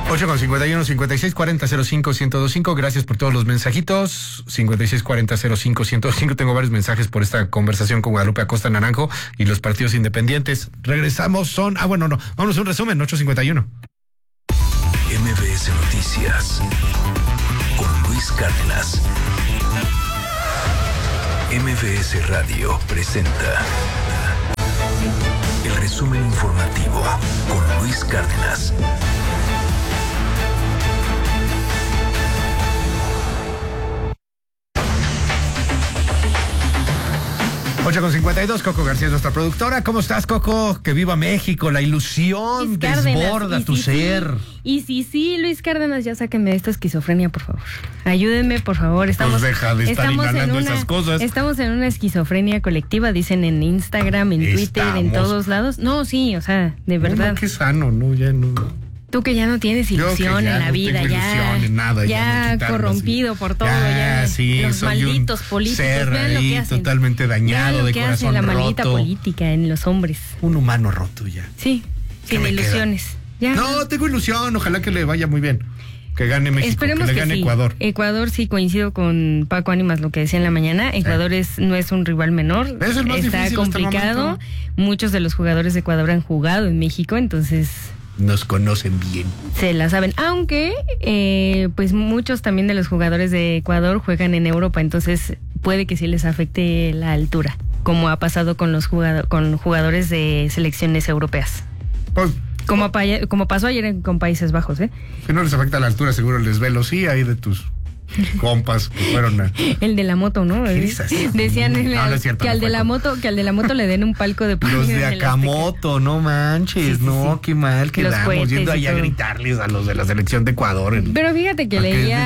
8:51, 5640-05-1025. Gracias por todos los mensajitos. 5640-05-1025. Tengo varios mensajes por esta conversación con Guadalupe Acosta Naranjo y los partidos independientes. Regresamos, vámonos a un resumen, 8:51. MBS Noticias con Luis Cárdenas. MBS Radio presenta el resumen informativo con Luis Cárdenas. 8:52, Coco García es nuestra productora. ¿Cómo estás, Coco? Que viva México, la ilusión desborda tu ser. Y sí, Luis Cárdenas, ya sáquenme de esta esquizofrenia, por favor. Ayúdenme, por favor. Pues deja de estar inhalando esas cosas. Estamos en una esquizofrenia colectiva, dicen en Instagram, en Twitter, en todos lados. No, sí, o sea, de verdad. No, qué sano, ¿no? Ya no. Tú que ya no tienes ilusión en la vida, ya corrompido por todo, ya sí, los malditos políticos, ser vean lo que hacen. Totalmente dañado, de corazón roto. La maldita política en los hombres. Un humano roto ya. Sí, sin ilusiones. Ya. No, tengo ilusión, ojalá que le vaya muy bien. Que gane México, esperemos que le gane sí. Ecuador. Ecuador, sí, coincido con Paco Ánimas, lo que decía en la mañana. Ecuador no es un rival menor. Es el más Está difícil complicado. Muchos de los jugadores de Ecuador han jugado en México, entonces nos conocen bien. Se la saben, aunque pues muchos también de los jugadores de Ecuador juegan en Europa, entonces puede que sí les afecte la altura, como ha pasado con los jugadores de selecciones europeas. Pues, como pasó ayer con Países Bajos, Que no les afecta la altura, seguro el desvelo, sí, ahí de tus compas que fueron a... El de la moto, ¿no? Decían que al de la moto le den un palco de los de Akamoto, no manches, sí. Qué mal quedamos yendo ahí a gritarles a los de la selección de Ecuador. Pero fíjate que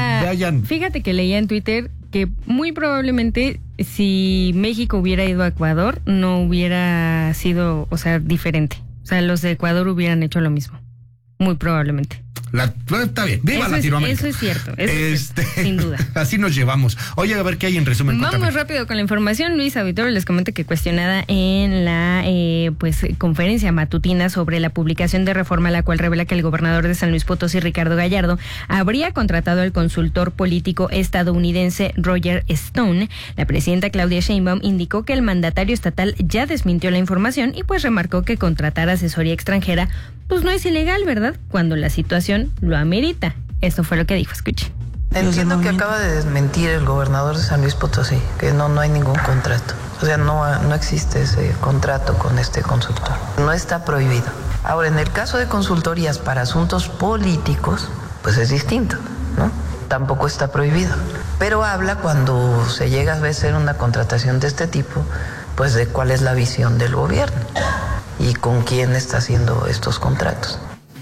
leía en Twitter que muy probablemente si México hubiera ido a Ecuador no hubiera sido, diferente. O sea, los de Ecuador hubieran hecho lo mismo. Muy probablemente. Está bien, viva Latinoamérica. Eso es cierto, sin duda. Así nos llevamos. Oye, a ver qué hay en resumen. Vamos rápido con la información. Luis Auditorio les comento que cuestionada en la conferencia matutina sobre la publicación de reforma, la cual revela que el gobernador de San Luis Potosí, Ricardo Gallardo, habría contratado al consultor político estadounidense Roger Stone, la presidenta Claudia Sheinbaum indicó que el mandatario estatal ya desmintió la información y pues remarcó que contratar asesoría extranjera pues no es ilegal, ¿verdad? Cuando la situación lo amerita. Esto fue lo que dijo, escuche. Entiendo que acaba de desmentir el gobernador de San Luis Potosí, que no hay ningún contrato. O sea, no existe ese contrato con este consultor. No está prohibido. Ahora, en el caso de consultorías para asuntos políticos, pues es distinto, ¿no? Tampoco está prohibido. Pero habla cuando se llega a hacer una contratación de este tipo, pues de cuál es la visión del gobierno y con quién está haciendo estos contratos.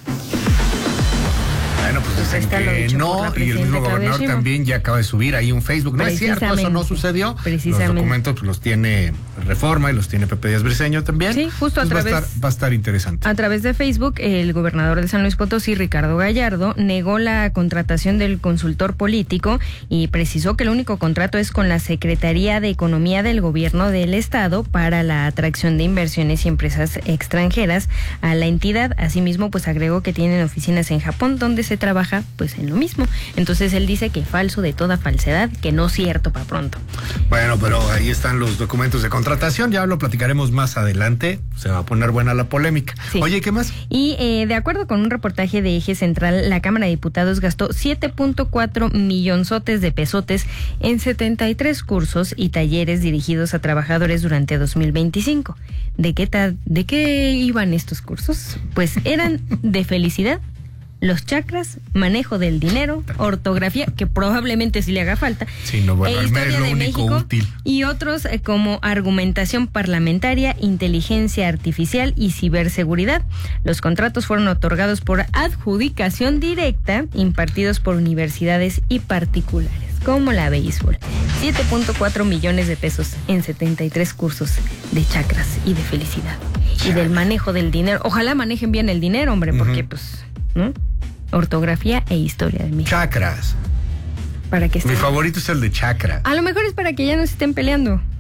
Bueno, pues dicen que no, y el mismo gobernador también ya acaba de subir ahí un Facebook. No es cierto, eso no sucedió. Los documentos pues, los tiene Reforma y los tiene Pepe Díaz Briceño también. Sí, justo a través... Va a estar interesante. A través de Facebook, el gobernador de San Luis Potosí, Ricardo Gallardo, negó la contratación del consultor político y precisó que el único contrato es con la Secretaría de Economía del Gobierno del Estado para la atracción de inversiones y empresas extranjeras a la entidad. Asimismo, pues agregó que tienen oficinas en Japón donde se trabaja pues en lo mismo. Entonces él dice que falso de toda falsedad, que no es cierto para pronto. Bueno, pero ahí están los documentos de contratación, ya lo platicaremos más adelante, se va a poner buena la polémica. Sí. Oye, ¿qué más? Y de acuerdo con un reportaje de Eje Central, la Cámara de Diputados gastó 7.4 millonzotes de pesotes en 73 cursos y talleres dirigidos a trabajadores durante 2025. ¿De qué iban estos cursos? Pues eran de felicidad, los chakras, manejo del dinero, ortografía, que probablemente sí le haga falta, sí, no, bueno, historia es de México útil. Y otros como argumentación parlamentaria, inteligencia artificial y ciberseguridad. Los contratos fueron otorgados por adjudicación directa, impartidos por universidades y particulares, como la béisbol. 7.4 millones de pesos en 73 cursos de chakras y de felicidad. Y del manejo del dinero. Ojalá manejen bien el dinero, hombre, porque pues, ¿no? Ortografía e historia de México. Chakras. Para que Mi favorito es el de chakra. A lo mejor es para que ya no se estén peleando.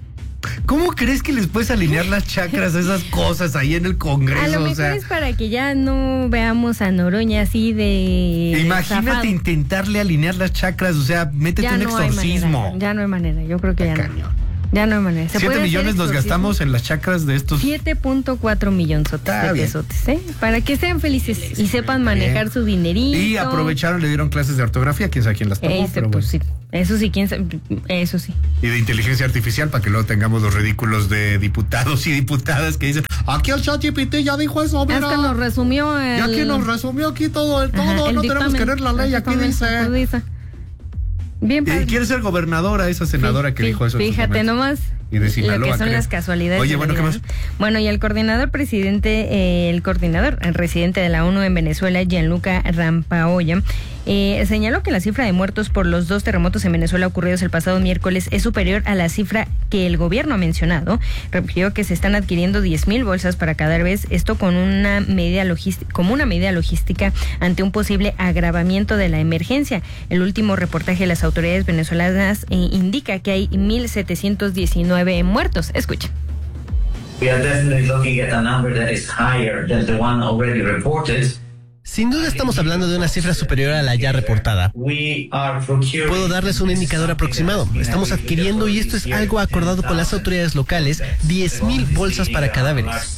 ¿Cómo crees que les puedes alinear las chakras a esas cosas ahí en el Congreso? A lo mejor es para que ya no veamos a Noroña así de... Imagínate zafado. intentarle alinear las chakras, o sea, métete Ya un no hay exorcismo. manera, ya no hay manera, yo creo que ya Cañón. no. Ya no hay manera. 7 millones nos gastamos en las chakras de estos. 7.4 millonzotes de pesotes, ¿eh? Para que sean felices y sepan manejar su dinerito. Y aprovecharon, le dieron clases de ortografía, quién sabe quién las tomó, pero pues bueno. sí, eso sí, quién sabe, eso sí. Y de inteligencia artificial para que luego tengamos los ridículos de diputados y diputadas que dicen, aquí el ChatGPT ya dijo eso, mira. Hasta nos resumió el... Ya que nos resumió aquí todo, el no tenemos dictamen, que leer la ley, aquí dice. Bien, Y quiere ser gobernadora esa senadora que dijo eso. Fíjate nomás. Y de Sinaloa, lo que son creo. las casualidades. Oye, bueno, ¿qué más? Bueno, y el coordinador residente de la ONU en Venezuela, Gianluca Rampaolla, señaló que la cifra de muertos por los 2 terremotos en Venezuela ocurridos el pasado miércoles es superior a la cifra que el gobierno ha mencionado. Refirió que se están adquiriendo 10,000 bolsas para cadáveres, esto con una medida logística ante un posible agravamiento de la emergencia. El último reportaje de las autoridades venezolanas indica que hay 1,719 muertos. Escuchen. We are definitely looking at a number that is higher than the one already reported. Sin duda estamos hablando de una cifra superior a la ya reportada. Puedo darles un indicador aproximado. Estamos adquiriendo, y esto es algo acordado con las autoridades locales, 10,000 bolsas para cadáveres.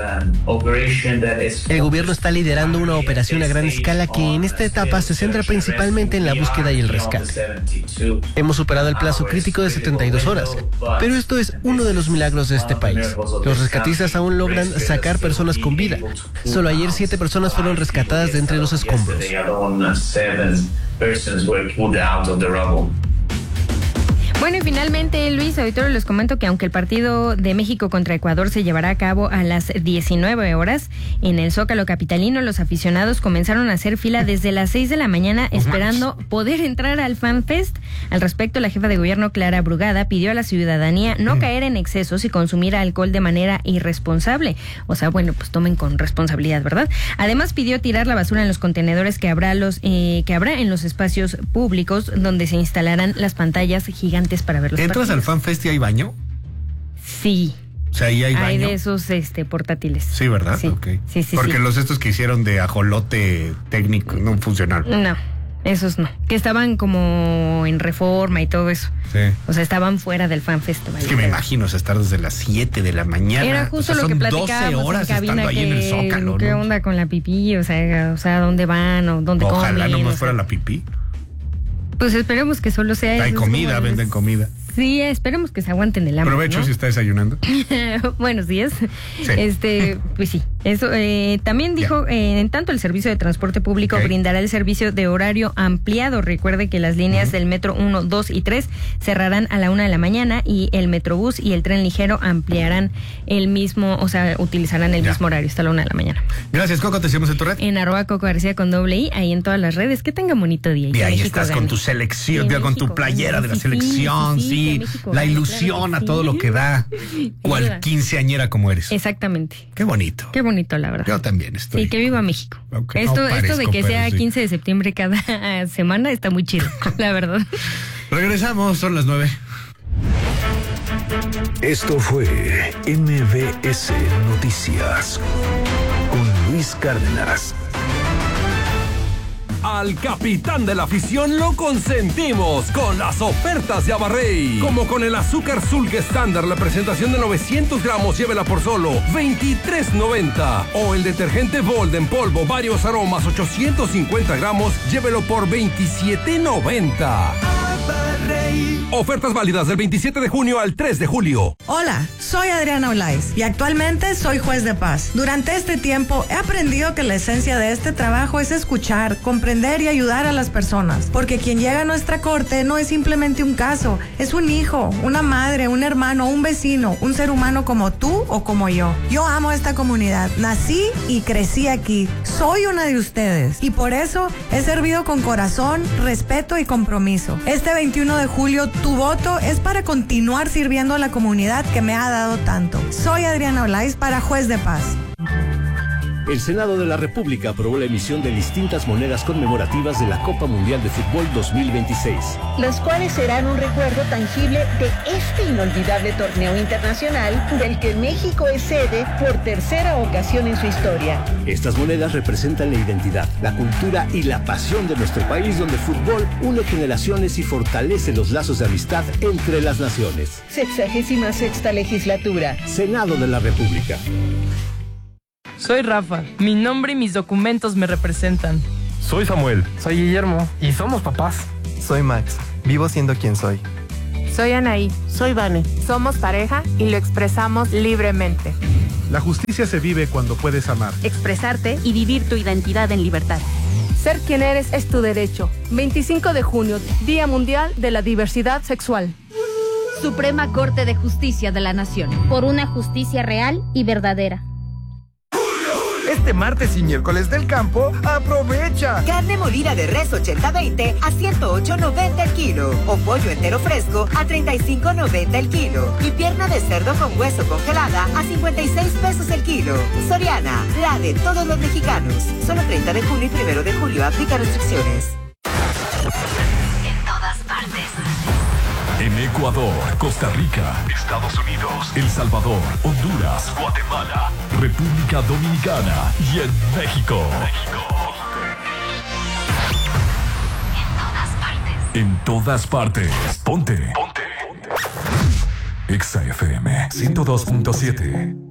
El gobierno está liderando una operación a gran escala que en esta etapa se centra principalmente en la búsqueda y el rescate. Hemos superado el plazo crítico de 72 horas, pero esto es uno de los milagros de este país. Los rescatistas aún logran sacar personas con vida. Solo ayer 7 personas fueron rescatadas de entre los escombros. Bueno, y finalmente, Luis Auditorio, les comento que aunque el partido de México contra Ecuador se llevará a cabo a las 19 horas, en el Zócalo capitalino los aficionados comenzaron a hacer fila desde las 6 de la mañana esperando poder entrar al FanFest. Al respecto, la jefa de gobierno, Clara Brugada, pidió a la ciudadanía no caer en excesos y consumir alcohol de manera irresponsable. O sea, bueno, pues tomen con responsabilidad, ¿verdad? Además, pidió tirar la basura en los contenedores que habrá en los espacios públicos donde se instalarán las pantallas gigantes para ver los ¿Entras partidos. al FanFest y hay baño? Sí. O sea, ahí hay baño. Hay de esos portátiles. Sí, ¿verdad? Sí. Okay. Sí. Porque los estos que hicieron de ajolote técnico no funcionaron. No, esos no. Que estaban como en Reforma y todo eso. Sí. O sea, estaban fuera del FanFest. Es que me imagino estar desde las 7 de la mañana. Era justo o sea, lo que son platicábamos 12 horas en cabina, estando ahí en el Zócalo. ¿qué ¿no? onda con la pipí? O sea, ¿dónde van o dónde comen? Ojalá nomás o sea, fuera la pipí. Pues esperemos que solo sea eso. Hay comida, como venden comida. Sí, esperemos que se aguanten el hambre. Provecho, ¿no? si está desayunando. Buenos días. Sí. Pues sí. Eso también dijo, en tanto el servicio de transporte público brindará el servicio de horario ampliado. Recuerde que las líneas del metro 1, 2 y 3 cerrarán a la 1 de la mañana y el metrobús y el tren ligero ampliarán el mismo, o sea, utilizarán el mismo horario hasta la 1 de la mañana. Gracias, Coco, te seguimos en tu red. En @CocoGarcía con $I, ahí en todas las redes. Que tengan bonito día. Y ahí México estás gane. con tu selección, Que con tu México playera gane. de la Sí, selección, sí, que México la gane, ilusión claro que a sí. todo lo que da. Cual Ayuda. quinceañera como eres. Exactamente. Qué bonito. Qué bonito, la verdad. Yo también estoy. Sí, que viva México. Aunque Esto no de parezco, que sea pero sí. 15 de septiembre cada semana está muy chido, la verdad. Regresamos, son las 9. Esto fue MBS Noticias con Luis Cárdenas. Al capitán de la afición lo consentimos con las ofertas de Abarrey. Como con el azúcar Sulk estándar, la presentación de 900 gramos, llévela por solo $23.90. O el detergente Bold en polvo, varios aromas, 850 gramos, llévelo por $27.90. Ofertas válidas del 27 de junio al 3 de julio. Hola, soy Adriana Olaiz y actualmente soy juez de paz. Durante este tiempo he aprendido que la esencia de este trabajo es escuchar, comprender y ayudar a las personas. Porque quien llega a nuestra corte no es simplemente un caso, es un hijo, una madre, un hermano, un vecino, un ser humano como tú o como yo. Yo amo esta comunidad, nací y crecí aquí. Soy una de ustedes y por eso he servido con corazón, respeto y compromiso. Este 21 de julio tu voto es para continuar sirviendo a la comunidad que me ha dado tanto. Soy Adriana Olaiz para Juez de Paz. El Senado de la República aprobó la emisión de distintas monedas conmemorativas de la Copa Mundial de Fútbol 2026. Las cuales serán un recuerdo tangible de este inolvidable torneo internacional del que México es sede por tercera ocasión en su historia. Estas monedas representan la identidad, la cultura y la pasión de nuestro país, donde el fútbol une generaciones y fortalece los lazos de amistad entre las naciones. 66ª legislatura. Senado de la República. Soy Rafa. Mi nombre y mis documentos me representan. Soy Samuel. Soy Guillermo. Y somos papás. Soy Max. Vivo siendo quien soy. Soy Anaí. Soy Vane. Somos pareja y lo expresamos libremente. La justicia se vive cuando puedes amar, expresarte y vivir tu identidad en libertad. Ser quien eres es tu derecho. 25 de junio, Día Mundial de la Diversidad Sexual. Suprema Corte de Justicia de la Nación. Por una justicia real y verdadera. Este martes y miércoles del campo, aprovecha. Carne molida de res 80-20 a 108.90 el kilo. O pollo entero fresco a 35.90 el kilo. Y pierna de cerdo con hueso congelada a 56 pesos el kilo. Soriana, la de todos los mexicanos. Solo 30 de junio y 1 de julio. Aplica restricciones. En todas partes. En Ecuador, Costa Rica, Estados Unidos, El Salvador, Honduras, Guatemala, República Dominicana y en México. En todas partes. Ponte. Exa FM 102.7.